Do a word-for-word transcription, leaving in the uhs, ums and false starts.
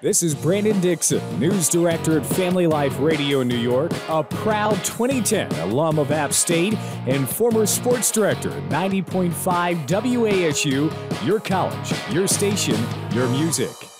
This is Brandon Dixon, news director at Family Life Radio New York, a proud twenty ten alum of App State, and former sports director at ninety point five W A S U, your college, your station, your music.